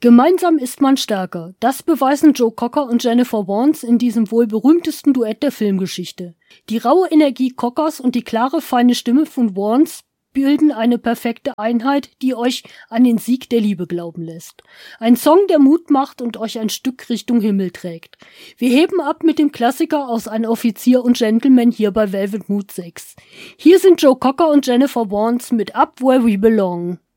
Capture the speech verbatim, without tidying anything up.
Gemeinsam ist man stärker. Das beweisen Joe Cocker und Jennifer Warnes in diesem wohl berühmtesten Duett der Filmgeschichte. Die raue Energie Cockers und die klare, feine Stimme von Warnes bilden eine perfekte Einheit, die euch an den Sieg der Liebe glauben lässt. Ein Song, der Mut macht und euch ein Stück Richtung Himmel trägt. Wir heben ab mit dem Klassiker aus Ein Offizier und Gentleman hier bei Velvet Mood sechs. Hier sind Joe Cocker und Jennifer Warnes mit Up Where We Belong.